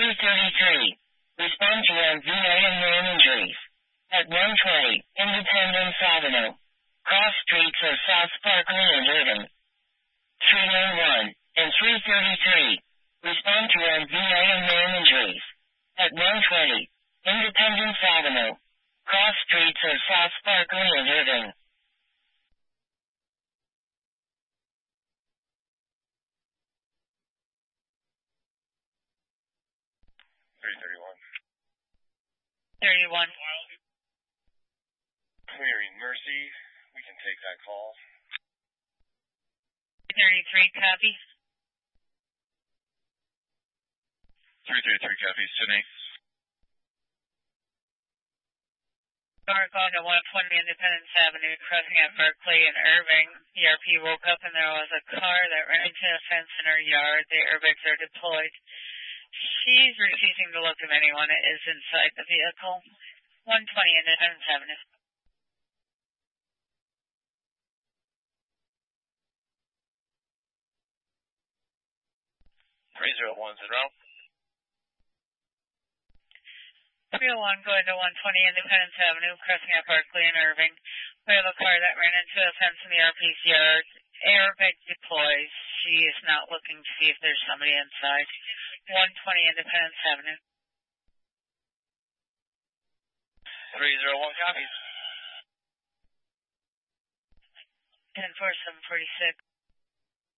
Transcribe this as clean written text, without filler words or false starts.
3:33. Respond to MVA and man injuries. At 1:20, Independence Avenue. Cross streets of South Parkway and Irving. 3:01 and 3:33. Respond to MVA and man injuries. At 1:20, Independence Avenue. Cross streets of South Parkway and Irving. 31. Clearing Mercy. We can take that call. 33, copy. 333, copy. Sydney. Car going to 120 Independence Avenue, crossing at Berkeley and Irving. ERP woke up and there was a car that ran into a fence in her yard. The airbags are deployed. She's refusing to look at anyone that is inside the vehicle. 120 Independence Avenue. .301's en route. 301 going to 120 Independence Avenue, crossing at Berkeley and Irving. We have a car that ran into a fence in the RP's yard. Airbag deploys. She is not looking to see if there's somebody inside. 120 Independence Avenue. 301 copies. 10-4, 746.